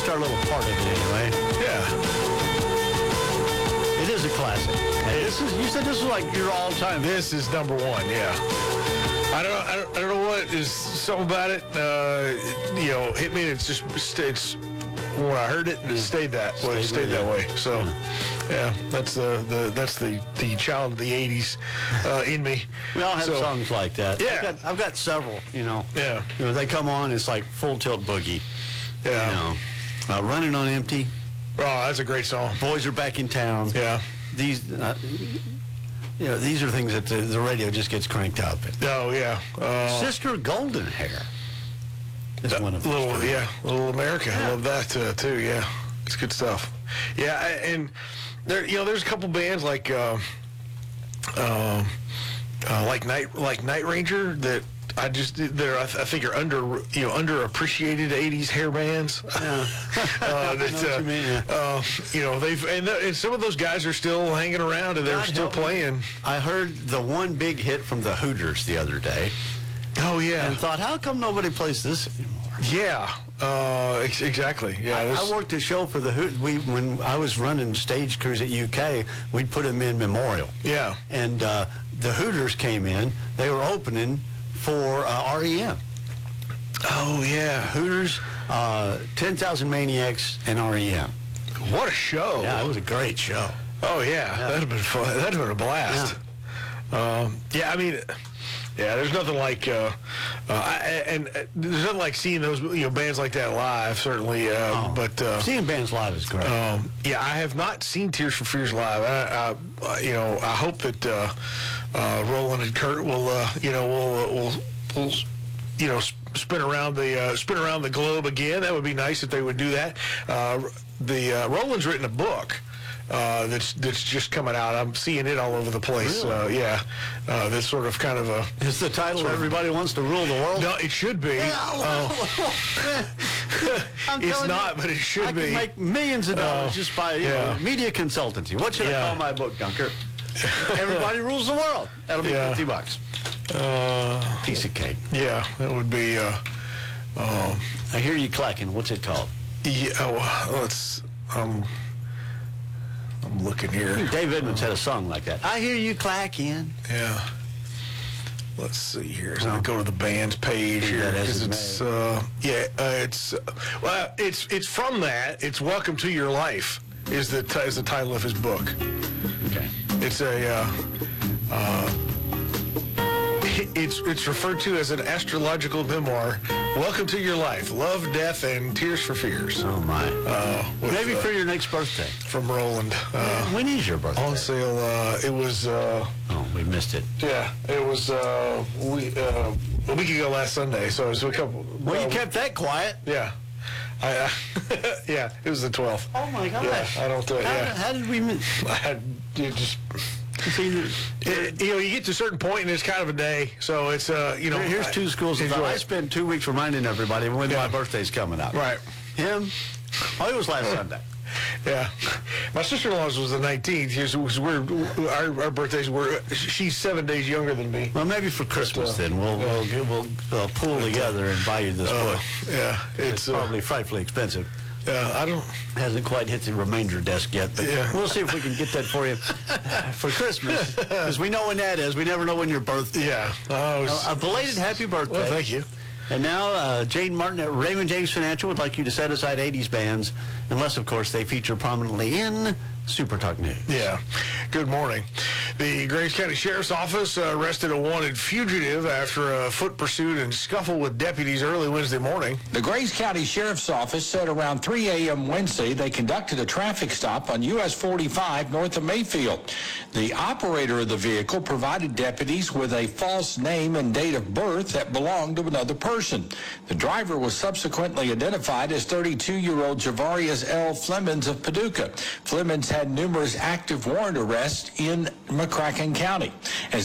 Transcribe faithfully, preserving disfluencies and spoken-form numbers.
just our little part of it anyway. Yeah. It is a classic. Hey, this is, you said this was like your all-time. This is number one, yeah. I don't, I don't, I don't know what is something about it. Uh, it, you know, hit me. It's just, it's when I heard it, it stayed that way. It stayed that way. So, yeah, that's the, the that's the, the child of the eighties uh, in me. We all have so, songs like that. Yeah, I've got, I've got several. You know. Yeah. You know, they come on. It's like Full Tilt Boogie. Yeah. You know, uh, Running on Empty. Oh, that's a great song. Boys Are Back in Town. Yeah. These, uh, you know, these are things that the, the radio just gets cranked up. Oh, yeah. Uh, Sister Golden Hair is one of little, those. yeah, Little America. Yeah. I love that uh, too. Yeah, it's good stuff. Yeah, I, and there, you know, there's a couple bands like, uh, uh, uh, like Night, like Night Ranger that I just they're I, th- I think are under you know underappreciated eighties hair bands. Yeah. uh, that, I know what uh, you mean, yeah. uh, you know they've and, th- and some of those guys are still hanging around and they're God still help me. playing. I heard the one big hit from the Hooters the other day Oh yeah, and thought, how come nobody plays this anymore? yeah, uh, ex- exactly. Yeah, I, this- I worked a show for the Hooters. We, when I was running stage crews at U K, we'd put them in Memorial. yeah. And uh, the Hooters came in. They were opening for uh, R E M. Oh yeah, Hooters, uh, ten thousand Maniacs, and R E M. what a show! Yeah, it was a great show. Oh yeah, that'd have been fun. That'd have been a blast. Yeah, um, yeah I mean, yeah, there's nothing like, uh, uh, I, and uh, there's nothing like seeing those you know bands like that live. Certainly, uh, Oh, but uh, seeing bands live is great. um, yeah, I have not seen Tears for Fears live. I, I, you know, I hope that uh, uh, Roland and Kurt will, uh, you know, will, will, will, you know, sp- spin around the uh, spin around the globe again. That would be nice if they would do that. Uh, the uh, Roland's written a book. Uh, that's that's just coming out. I'm seeing it all over the place. Really? Uh, yeah, uh, this sort of kind of a. Is the title Everybody Wants to Rule the World? No, it should be. Uh, I'm it's telling not, you, but it should I be. can make millions of dollars Uh, just by you yeah. know, media consultancy. What should Yeah. I call my book, Dunker? Everybody Rules the World. That'll be Yeah. fifty bucks. Uh, Piece of cake. yeah, that would be. Uh, um, I hear you clacking. What's it called? yeah, oh, let's. Um, I'm looking here. Dave Edmunds had a song like that. I hear you clacking. Yeah. Let's see here. So I go to the band's page Yeah, here that because is it's uh, yeah, uh, it's uh, well, it's it's from that. It's "Welcome to Your Life" is the t- is the title of his book. Okay. It's a uh, uh, it's it's referred to as an astrological memoir. Welcome to your life, love, death, and tears for fears. Oh, my. Uh, with, Maybe uh, for your next birthday. from Roland. Uh, When is your birthday? on sale. Uh, it was. Uh, Oh, we missed it. Yeah, it was uh, we uh, a week ago last Sunday. So it was a couple. Well, you uh, kept that quiet. Yeah, I, uh, yeah, it was the twelfth. Oh, my gosh. Yeah, I don't. Uh, How, yeah, how did we miss? I had it just. See, It, you know, you get to a certain point and it's kind of a day. So it's uh, you know. here's two schools of thought. enjoy I it. spent two weeks reminding everybody when Yeah. my birthday's coming up. Right. Him? Oh, it was last Sunday. Yeah, my sister-in-law's was the nineteenth. She's, was we're, our, our birthdays were. She's seven days younger than me. Well, maybe for Christmas uh, then we'll we'll get, we'll uh, pool together and buy you this Uh, book. yeah, It's it's. Uh, probably frightfully expensive. uh, I don't. Hasn't quite hit the remainder desk yet, but Yeah. we'll see if we can get that for you for Christmas. Because we know when that is. We never know when your birthday. Yeah. Oh, Uh, a belated happy birthday. well, thank you. And now, uh, Jane Martin at Raymond James Financial would like you to set aside eighties bands, unless, of course, they feature prominently in Super Talk News. Yeah. Good morning. The Graves County Sheriff's Office uh, arrested a wanted fugitive after a foot pursuit and scuffle with deputies early Wednesday morning. The Graves County Sheriff's Office said around three a.m. Wednesday they conducted a traffic stop on U S forty-five north of Mayfield. The operator of the vehicle provided deputies with a false name and date of birth that belonged to another person. The driver was subsequently identified as thirty-two-year-old Javarius L. Flemons of Paducah. Flemons had numerous active warrant arrests in McCracken County. As